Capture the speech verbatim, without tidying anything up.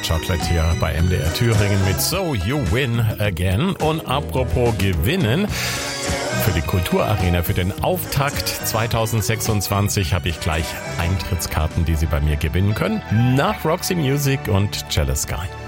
Chocolate hier bei M D R Thüringen mit So You Win Again. Und apropos gewinnen, für die Kulturarena, für den Auftakt zwanzig sechsundzwanzig habe ich gleich Eintrittskarten, die Sie bei mir gewinnen können, nach Roxy Music und Jealous Guy.